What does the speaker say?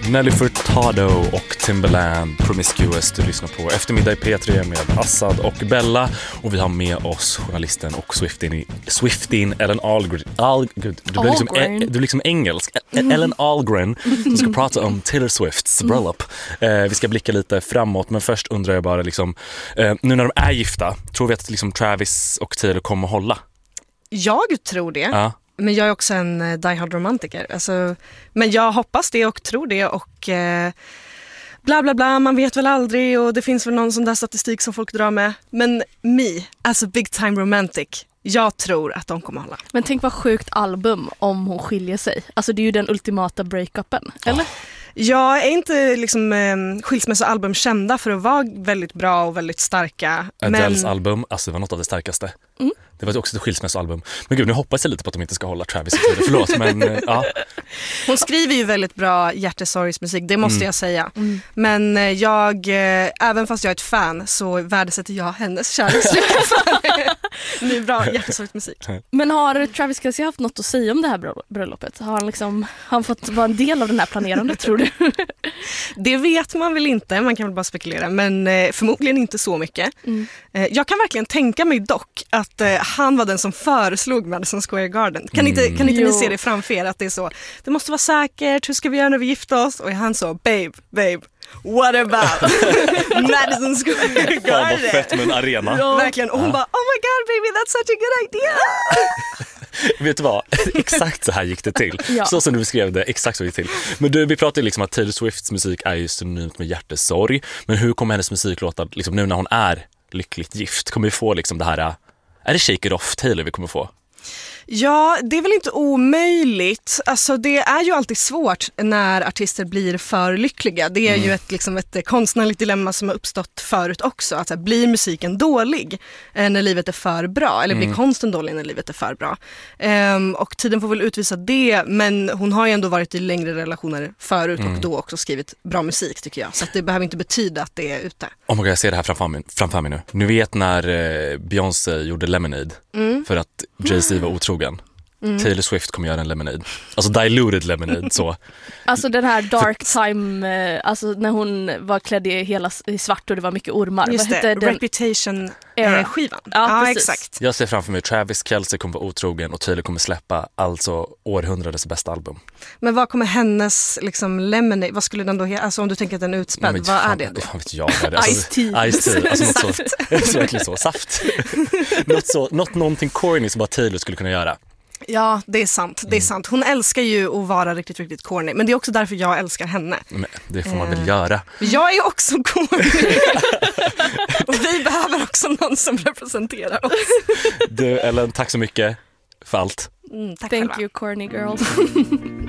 Nelly Furtado och Timbaland, Promiscuous. Du lyssnar på Eftermiddag i P3 med Assad och Bella. Och vi har med oss journalisten och Swiftin Ellen Ahlgren. Du blir liksom engelsk. Ellen Ahlgren som ska prata om Taylor Swifts bröllop. Vi ska blicka lite framåt, men först undrar jag bara liksom, nu när de är gifta, tror vi att liksom Travis och Taylor kommer hålla? Jag tror det. Ja. Men jag är också en diehard romantiker. Alltså, men jag hoppas det och tror det och bla bla bla, man vet väl aldrig och det finns väl någon sån där statistik som folk drar med. Men alltså big time romantic, jag tror att de kommer hålla. Men tänk vad sjukt album om hon skiljer sig. Alltså det är ju den ultimata breakupen, eller? Jag är inte liksom skilsmässoalbum kända för att vara väldigt bra och väldigt starka. Adels album, alltså det var något av det starkaste. Det var också ett skilsmässoalbum. Men gud, nu hoppas jag lite på att de inte ska hålla Travis i tiden. Förlåt, men ja. Hon skriver ju väldigt bra hjärtesorgsmusik, det måste jag säga. Men jag, även fast jag är ett fan, så värdesätter jag hennes kärlekslycka för det är bra hjärtesorgsmusik. Men har Travis Kelce haft något att säga om det här bröllopet? Har han fått vara en del av den här planerandet, tror du? Det vet man väl inte, man kan väl bara spekulera. Men förmodligen inte så mycket. Jag kan verkligen tänka mig dock att han var den som föreslog Madison Square Garden. Kan inte ni se det framför er att det är så? Det måste vara säkert, hur ska vi göra när vi gifter oss? Och han så, babe, what about Madison Square Garden? Fan vad fett med en arena. Ja. Verkligen, och hon bara, oh my god baby, that's such a good idea. Vet du vad? Exakt så här gick det till. Ja. Så som du beskrev det, exakt så gick det till. Men vi pratade liksom att Taylor Swifts musik är ju synonymt med hjärtesorg. Men hur kommer hennes musik låta liksom, nu när hon är lyckligt gift? Kommer vi få liksom det här, är det Shake It Off Taylor vi kommer få? Ja, det är väl inte omöjligt. Alltså det är ju alltid svårt när artister blir för lyckliga. Det är ju ett konstnärligt dilemma som har uppstått förut också. Att blir musiken dålig när livet är för bra? Eller blir konsten dålig när livet är för bra? Och tiden får väl utvisa det. Men hon har ju ändå varit i längre relationer förut och då också skrivit bra musik, tycker jag. Så att det behöver inte betyda att det är ute. Jag ser det här framför mig nu. Nu vet när Beyoncé gjorde Lemonade för att Jay-Z var otrogen. Taylor Swift kommer göra en Lemonade. Alltså diluted Lemonade så. Alltså den här dark time, alltså när hon var klädd i svart och det var mycket ormar. Just det, Reputation-skivan. Ja, exakt. Jag ser framför mig Travis Kelce kommer vara otrogen och Taylor kommer släppa alltså århundradets bästa album. Men vad kommer hennes liksom Lemonade, vad skulle den då heta? Alltså om du tänker att den är utspädd, vad är det då? Fan vet jag. Ice-tea. Alltså något så, verkligen så, saft. Någonting corny som bara Taylor skulle kunna göra. Ja, det är sant. Det är sant. Hon älskar ju att vara riktigt, riktigt corny. Men det är också därför jag älskar henne. Men det får man väl göra. Jag är också corny. Och vi behöver också någon som representerar oss. Du, Ellen, tack så mycket för allt. Tack Thank själva. you, corny girl.